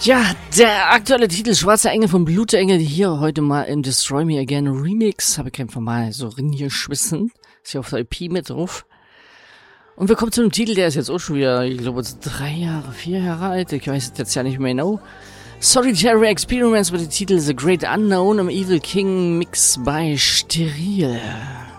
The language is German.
Ja, der aktuelle Titel Schwarzer Engel von Blutengel hier heute mal im Destroy Me Again Remix. Habe ich einfach mal so reingeschmissen. Ist hier auf der EP mit drauf. Und wir kommen zu einem Titel, der ist jetzt auch schon wieder, ich glaube, 4 Jahre alt. Ich weiß es jetzt ja nicht mehr genau. Solitary Experiments mit dem Titel The Great Unknown im Evil King Mix bei Steril.